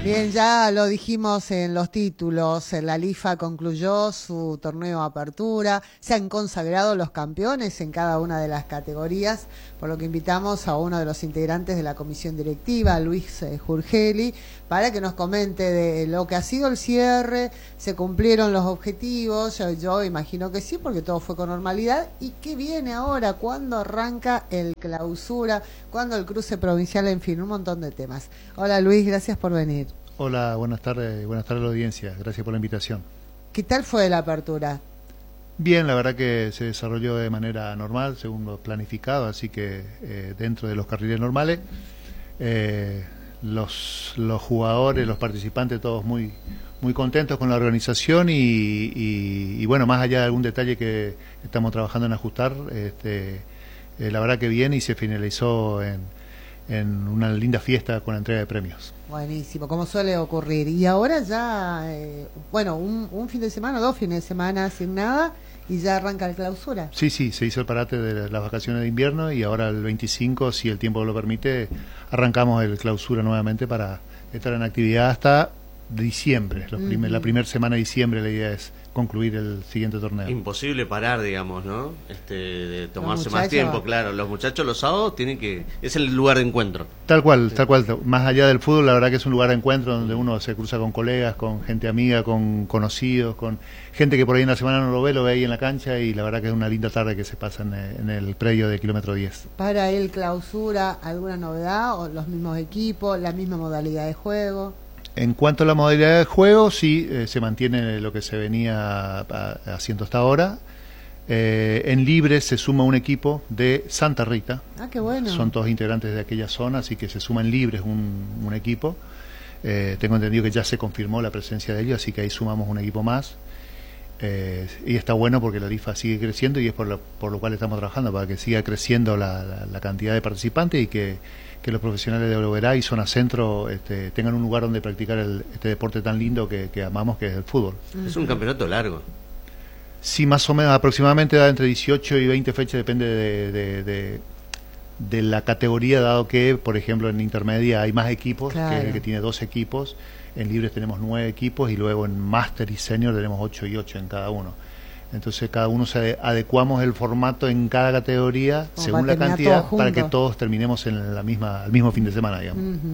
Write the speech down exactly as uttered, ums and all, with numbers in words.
Bien, ya lo dijimos en los títulos, la LIFA concluyó su torneo Apertura, se han consagrado los campeones en cada una de las categorías, por lo que invitamos a uno de los integrantes de la comisión directiva, Luis Jurgeli, para que nos comente de lo que ha sido el cierre, se cumplieron los objetivos, yo, yo imagino que sí, porque todo fue con normalidad, y qué viene ahora, cuándo arranca el clausura, cuándo el cruce provincial, en fin, un montón de temas. Hola Luis, gracias por venir. Hola, buenas tardes, buenas tardes a la audiencia, gracias por la invitación. ¿Qué tal fue la apertura? Bien, la verdad que se desarrolló de manera normal, según lo planificado, así que eh, dentro de los carriles normales, eh, los, los jugadores, los participantes, todos muy, muy contentos con la organización y, y, y bueno, más allá de algún detalle que estamos trabajando en ajustar, este, eh, la verdad que bien y se finalizó en, en una linda fiesta con la entrega de premios. Buenísimo, como suele ocurrir. Y ahora ya, eh, bueno, un, un fin de semana, dos fines de semana sin nada y ya arranca la clausura. Sí, sí, se hizo el parate de las vacaciones de invierno y ahora el veinticinco, si el tiempo lo permite, arrancamos el clausura nuevamente para estar en actividad hasta diciembre. Los uh-huh. primer, la primera semana de diciembre la idea es concluir el siguiente torneo. Imposible parar, digamos, ¿no? Este, de tomarse más tiempo, claro. Los muchachos los sábados tienen que... es el lugar de encuentro. Tal cual, sí. tal cual. Más allá del fútbol, la verdad que es un lugar de encuentro donde uno se cruza con colegas, con gente amiga, con conocidos, con gente que por ahí en la semana no lo ve, lo ve ahí en la cancha y la verdad que es una linda tarde que se pasa en, en el predio de kilómetro diez. Para el clausura, ¿alguna novedad? ¿O los mismos equipos, la misma modalidad de juego? En cuanto a la modalidad de juego, sí, eh, se mantiene lo que se venía a, haciendo hasta ahora. Eh, en libre se suma un equipo de Santa Rita. Ah, qué bueno. Son todos integrantes de aquella zona, así que se suma en libres un, un equipo. Eh, tengo entendido que ya se confirmó la presencia de ellos, así que ahí sumamos un equipo más. Eh, y está bueno porque la LIFA sigue creciendo y es por lo, por lo cual estamos trabajando, para que siga creciendo la, la, la cantidad de participantes y que, que los profesionales de Oberá y zona centro este, tengan un lugar donde practicar el, este deporte tan lindo que, que amamos, que es el fútbol. Es un campeonato largo. Sí, más o menos, aproximadamente da entre dieciocho y veinte fechas, depende de, de, de, de la categoría, dado que, por ejemplo, en intermedia hay más equipos, claro. que es el que tiene dos equipos. En libres tenemos nueve equipos y luego en máster y senior tenemos ocho y ocho en cada uno. Entonces cada uno se adecuamos el formato en cada categoría como según la cantidad para que todos terminemos en la misma, el mismo fin de semana, digamos. Uh-huh.